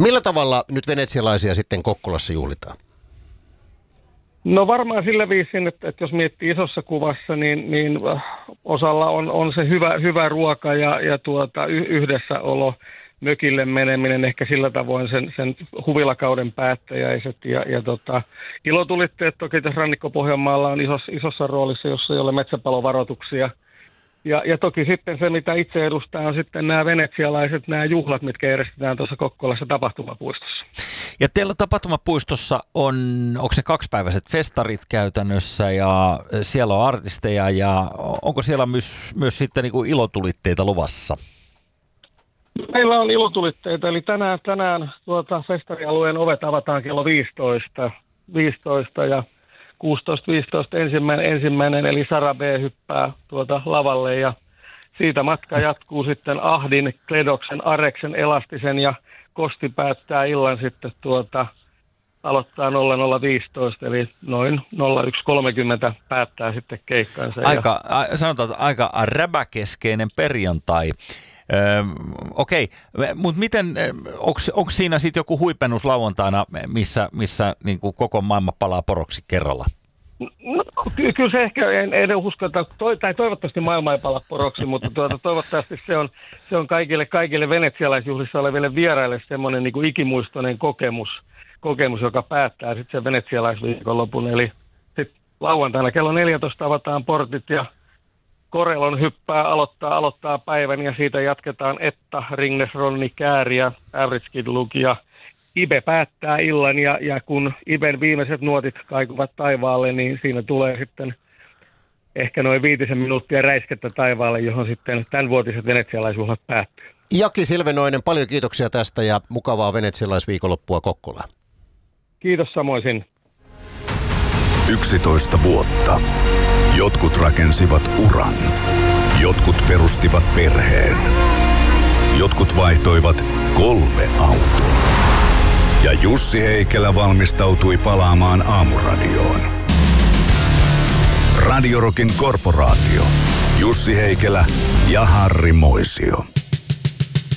Millä tavalla nyt venetsialaisia sitten Kokkolassa juhlitaan? No varmaan sillä viisin, että jos miettii isossa kuvassa, niin osalla on se hyvä ruoka ja yhdessäolo, mökille meneminen, ehkä sillä tavoin sen huvilakauden päättäjäiset ja ilotulitteet toki tässä Rannikko-Pohjanmaalla on isossa roolissa, jossa ei ole metsäpalovaroituksia. Ja toki sitten se, mitä itse edustaa, on sitten nämä venetsialaiset, nämä juhlat, mitkä järjestetään tuossa Kokkolassa tapahtumapuistossa. Ja teillä tapahtumapuistossa onko ne 2-päiväiset festarit käytännössä ja siellä on artisteja ja onko siellä myös sitten niin kuin ilotulitteita luvassa? Meillä on ilotulitteita, eli tänään festarialueen ovet avataan kello 15 ja 16.15 ensimmäinen, eli Sara B hyppää lavalle ja siitä matka jatkuu sitten Ahdin, Kledoksen, Areksen, Elastisen ja Kosti päättää illan sitten aloittaa 00.15, eli noin 01.30 päättää sitten keikkansa. Sanotaan, että aika räbäkeskeinen perjantai. Okei, mutta miten, onko siinä sitten joku huipennus lauantaina, missä niin kuin koko maailma palaa poroksi kerralla? No, kyllä se ehkä, en usko, että toivottavasti maailma ei pala poroksi, mutta toivottavasti se on kaikille venetsialaisjuhlissa oleville vieraille semmoinen niin kuin ikimuistoinen kokemus, joka päättää sitten sen venetsialaisviikonlopun. Eli sitten lauantaina kello 14 avataan portit ja Korelon hyppää aloittaa päivän ja siitä jatketaan Etta, Ringnes, Ronni, Kääri ja Average Kid Luke ja Ibe päättää illan ja kun Iben viimeiset nuotit kaikuvat taivaalle, niin siinä tulee sitten ehkä noin 5 minuuttia räiskettä taivaalle, johon sitten tämänvuotiset venetsialaisjuhlat päättyy. Jaki Silvenoinen, paljon kiitoksia tästä ja mukavaa venetsialaisviikonloppua Kokkolaan. Kiitos samoisin. 11 vuotta. Jotkut rakensivat uran. Jotkut perustivat perheen. Jotkut vaihtoivat 3 autoa. Ja Jussi Heikelä valmistautui palaamaan Aamuradioon. Radio Rockin korporaatio. Jussi Heikelä ja Harri Moisio.